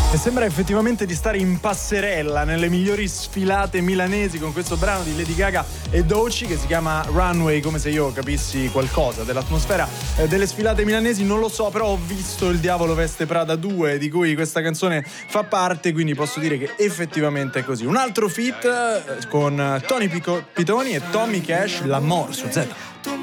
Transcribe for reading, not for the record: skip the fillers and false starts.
E sembra effettivamente di stare in passerella nelle migliori sfilate milanesi con questo brano di Lady Gaga e Doechii che si chiama Runway, come se io capissi qualcosa dell'atmosfera delle sfilate milanesi, non lo so, però ho visto Il Diavolo Veste Prada 2 di cui questa canzone fa parte, quindi posso dire che effettivamente è così. Un altro feat con Tony Pitoni e Tommy Cash, L'Amor su Z.